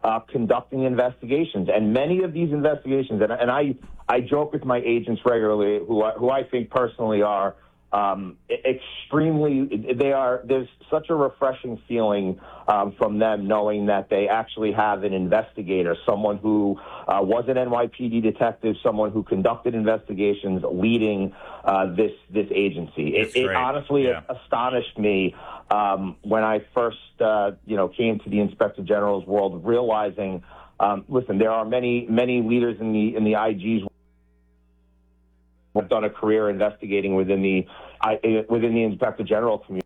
conducting investigations. And many of these investigations, and I joke with my agents regularly, who I think personally are there's such a refreshing feeling from them knowing that they actually have an investigator, someone who was an NYPD detective, someone who conducted investigations leading this agency. It honestly astonished me when I first came to the Inspector General's world, realizing, listen, there are many leaders in the IG's have done a career investigating within the Inspector General community.